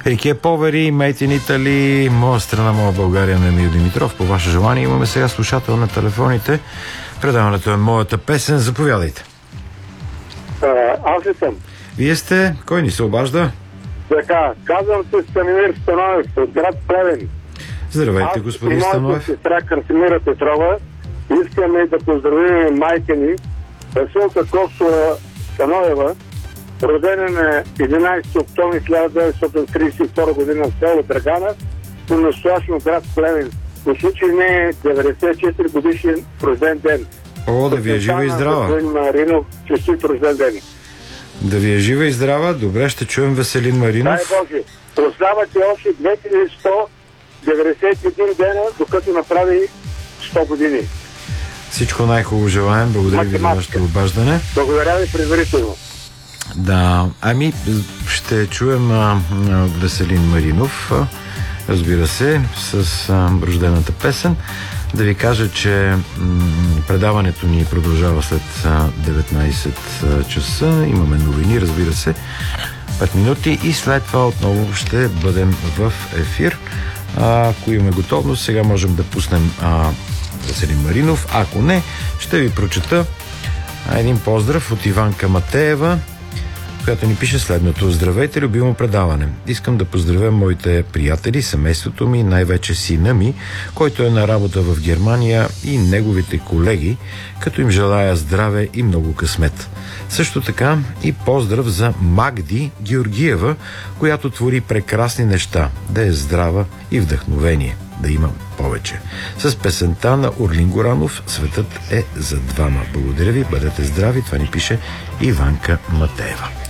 Рике Повери, Made in Italy, Моя страна, моя България на Емил Димитров. По ваше желание имаме сега слушател на телефоните. Предаването е Моята песен. Заповядайте. Аз ли съм? Вие сте? Кой ни се обажда? Така, казвам се Станимир Становев от град Плевен. Здравейте, господин Становев. Моята сестра Красимира Петрова искаме да поздравим майка ни Василка Костова Становева, родена на 11 октомври 1932 година в село Драгана, но настоящно град Плевен. По случай не е 94 годишен рожден ден. О, да ви е жива и здрава. Веселин Маринов, честит рожден ден. Да ви е жива и здрава. Добре, ще чуем Веселин Маринов. Дай Боже, прославате още 2191 дена, докато направи 100 години. Всичко най-хубаво желаем. Благодаря ви за вашето обаждане. Благодаря ви предварително. Да, ами ще чуем Веселин Маринов, разбира се, с рождената песен. Да ви кажа, че предаването ни продължава след 19 часа. Имаме новини, разбира се, 5 минути и след това отново ще бъдем в ефир. Ако имаме готовност, сега можем да пуснем Веселин Маринов. Ако не, ще ви прочета един поздрав от Иванка Матеева, която ни пише следното. Здравейте, любимо предаване. Искам да поздравя моите приятели, семейството ми, най-вече сина ми, който е на работа в Германия, и неговите колеги, като им желая здраве и много късмет. Също така и поздрав за Магди Георгиева, която твори прекрасни неща. Да е здрава и вдъхновение. Да има повече. С песента на Орлин Горанов "Светът е за двама". Благодаря ви, бъдете здрави. Това ни пише Иванка Матеева.